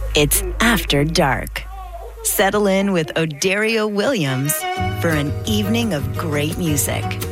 It's After Dark. Settle in with Odario Williams for an evening of great music.